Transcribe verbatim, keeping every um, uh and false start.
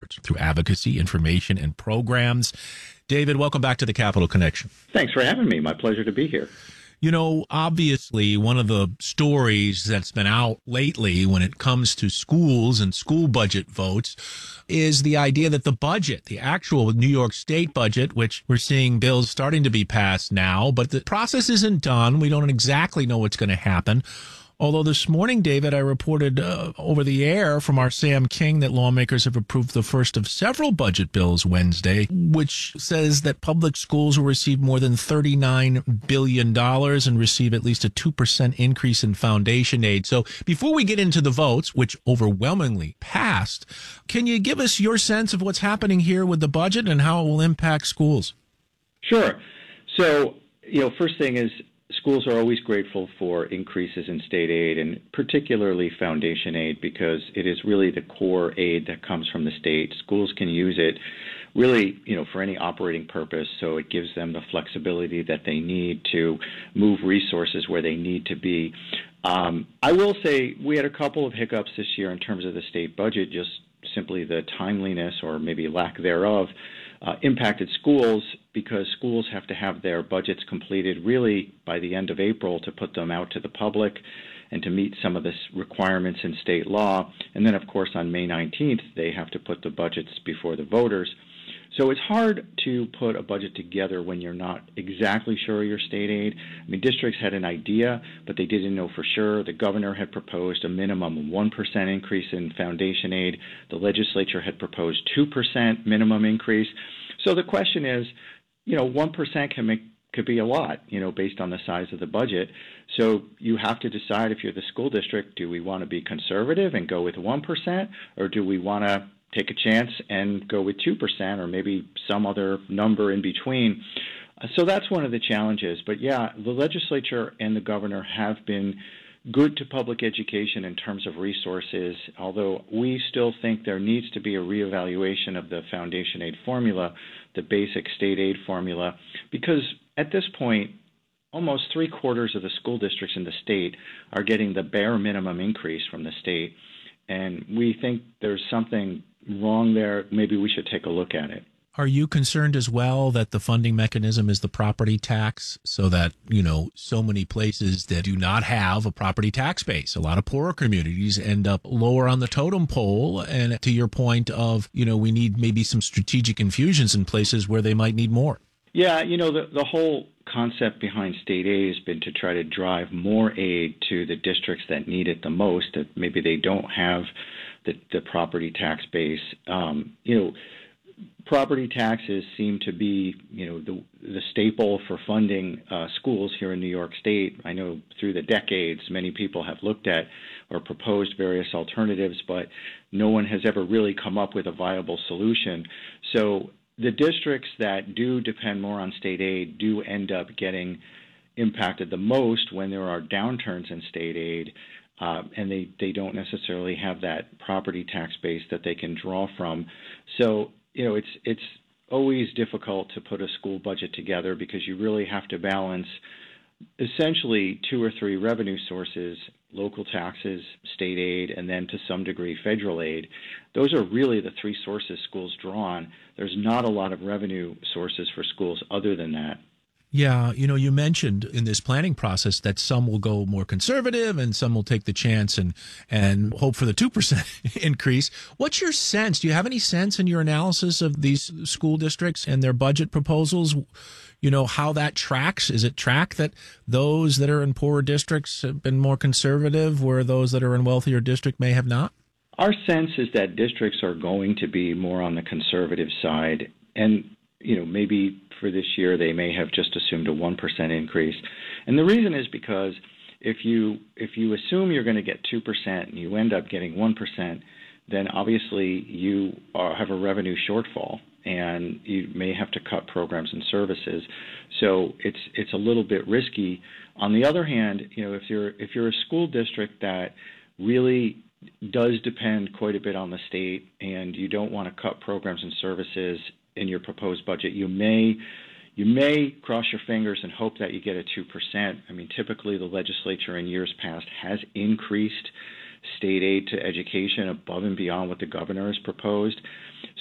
efforts through advocacy, information, and programs. David, welcome back to the Capital Connection. Thanks for having me. My pleasure to be here. You know, obviously, one of the stories that's been out lately when it comes to schools and school budget votes is the idea that the budget, the actual New York State budget, which we're seeing bills starting to be passed now, but the process isn't done. We don't exactly know what's going to happen. Although this morning, David, I reported uh, over the air from our Sam King that lawmakers have approved the first of several budget bills Wednesday, which says that public schools will receive more than thirty-nine billion dollars and receive at least a two percent increase in foundation aid. So before we get into the votes, which overwhelmingly passed, can you give us your sense of what's happening here with the budget and how it will impact schools? Sure. So, you know, first thing is, schools are always grateful for increases in state aid, and particularly foundation aid, because it is really the core aid that comes from the state. Schools can use it really, you know, for any operating purpose, so it gives them the flexibility that they need to move resources where they need to be. Um, I will say we had a couple of hiccups this year in terms of the state budget, just simply the timeliness or maybe lack thereof Uh, impacted schools, because schools have to have their budgets completed really by the end of April to put them out to the public and to meet some of the requirements in state law. And then, of course, on May nineteenth, they have to put the budgets before the voters. So it's hard to put a budget together when you're not exactly sure of your state aid. I mean, districts had an idea, but they didn't know for sure. The governor had proposed a minimum of one percent increase in foundation aid. The legislature had proposed two percent minimum increase. So the question is, you know, one percent can make could be a lot, you know, based on the size of the budget. So you have to decide, if you're the school district, do we want to be conservative and go with one percent, or do we want to take a chance and go with two percent, or maybe some other number in between? So that's one of the challenges. But yeah, the legislature and the governor have been good to public education in terms of resources, although we still think there needs to be a reevaluation of the foundation aid formula, the basic state aid formula, because at this point, almost three quarters of the school districts in the state are getting the bare minimum increase from the state. And we think there's something wrong there. Maybe we should take a look at it. Are you concerned as well that the funding mechanism is the property tax, so that, you know, so many places that do not have a property tax base, a lot of poorer communities end up lower on the totem pole? And to your point of, you know, we need maybe some strategic infusions in places where they might need more. Yeah, you know, the, the whole concept behind state aid has been to try to drive more aid to the districts that need it the most, that maybe they don't have the, the property tax base. Um, you know, property taxes seem to be, you know, the, the staple for funding uh, schools here in New York State. I know through the decades, many people have looked at or proposed various alternatives, but no one has ever really come up with a viable solution. So the districts that do depend more on state aid do end up getting impacted the most when there are downturns in state aid, uh, and they, they don't necessarily have that property tax base that they can draw from. So, you know, it's it's always difficult to put a school budget together, because you really have to balance essentially two or three revenue sources: local taxes, state aid, and then to some degree federal aid. Those are really the three sources schools draw on. There's not a lot of revenue sources for schools other than that. Yeah, you know, you mentioned in this planning process that some will go more conservative and some will take the chance and and hope for the two percent increase. What's your sense? Do you have any sense in your analysis of these school districts and their budget proposals, you know, how that tracks? Is it track that those that are in poorer districts have been more conservative, where those that are in wealthier district may have not? Our sense is that districts are going to be more on the conservative side, and, you know, maybe for this year they may have just assumed a one percent increase. And the reason is because if you if you assume you're going to get two percent and you end up getting one percent, then obviously you are, have a revenue shortfall, and you may have to cut programs and services. So it's it's a little bit risky. On the other hand, you know, if you're if you're a school district that really does depend quite a bit on the state, and you don't want to cut programs and services in your proposed budget, you may you may cross your fingers and hope that you get a two percent. I mean, typically the legislature in years past has increased state aid to education above and beyond what the governor has proposed.